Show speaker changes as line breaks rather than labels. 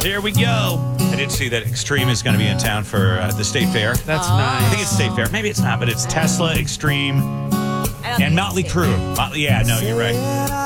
Here we go. I did see that Extreme is going to be in town for the State Fair.
That's nice.
I think it's State Fair. Maybe it's not, but it's Tesla, Extreme, and Motley Crue. Yeah, no, you're right.